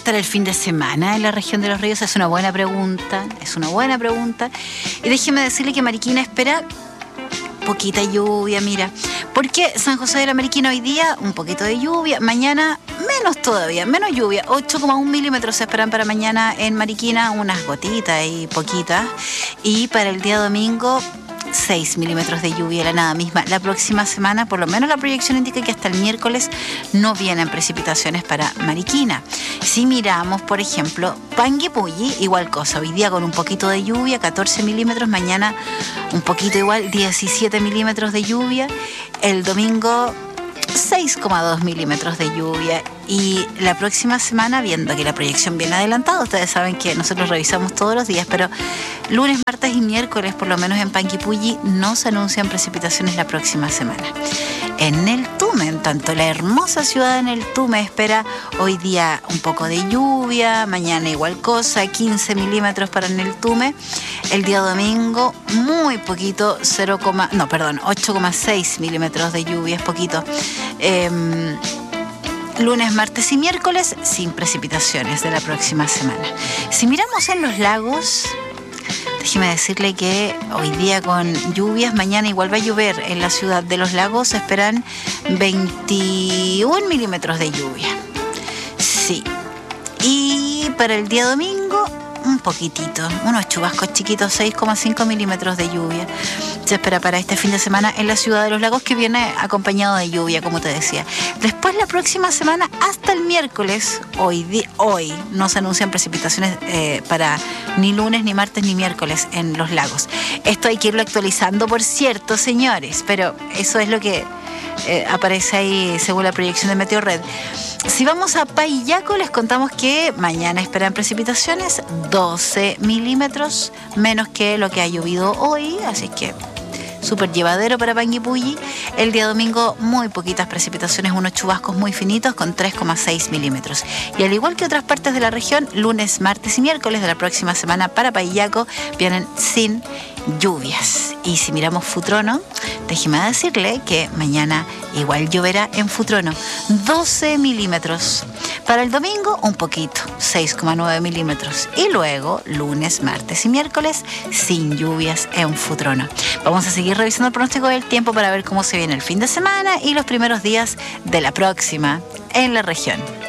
estar el fin de semana en la región de Los Ríos? Es una buena pregunta. Y déjeme decirle que Mariquina espera poquita lluvia, mira. Porque San José de la Mariquina hoy día, un poquito de lluvia. Mañana, menos todavía, menos lluvia. 8,1 milímetros se esperan para mañana en Mariquina, unas gotitas y poquitas. Y para el día domingo, 6 milímetros de lluvia, la nada misma. La próxima semana, por lo menos la proyección indica que hasta el miércoles no vienen precipitaciones para Mariquina. Si miramos, por ejemplo, Panguipulli, igual cosa. Hoy día con un poquito de lluvia, 14 milímetros. Mañana un poquito igual, 17 milímetros de lluvia. El domingo, 6,2 milímetros de lluvia. Y la próxima semana, viendo que la proyección viene adelantada, ustedes saben que nosotros revisamos todos los días, pero lunes, martes y miércoles, por lo menos en Panguipulli, no se anuncian precipitaciones la próxima semana. En el Tume, en tanto la hermosa ciudad en el Tume espera hoy día un poco de lluvia, mañana igual cosa, 15 milímetros para en el Tume. El día domingo, muy poquito, 8,6 milímetros de lluvia, es poquito. Lunes, martes y miércoles sin precipitaciones de la próxima semana. Si miramos en los lagos, déjeme decirle que hoy día con lluvias, mañana igual va a llover en la ciudad de Los Lagos, se esperan 21 milímetros de lluvia. Sí. Y para el día domingo, un poquitito, unos chubascos chiquitos, 6,5 milímetros de lluvia. Se espera para este fin de semana en la ciudad de Los Lagos, que viene acompañado de lluvia, como te decía. Después, la próxima semana, hasta el miércoles, hoy no se anuncian precipitaciones para ni lunes, ni martes, ni miércoles en Los Lagos. Esto hay que irlo actualizando, por cierto, señores, pero eso es lo que aparece ahí según la proyección de Meteorred. Si vamos a Payaco, les contamos que mañana esperan precipitaciones, 12 milímetros, menos que lo que ha llovido hoy, así que súper llevadero para Panguipulli. El día domingo, muy poquitas precipitaciones, unos chubascos muy finitos con 3,6 milímetros. Y al igual que otras partes de la región, lunes, martes y miércoles de la próxima semana para Payaco vienen sin lluvias. Y si miramos Futrono, déjeme decirle que mañana igual lloverá en Futrono, 12 milímetros. Para el domingo, un poquito, 6,9 milímetros. Y luego, lunes, martes y miércoles, sin lluvias en Futrono. Vamos a seguir revisando el pronóstico del tiempo para ver cómo se viene el fin de semana y los primeros días de la próxima en la región.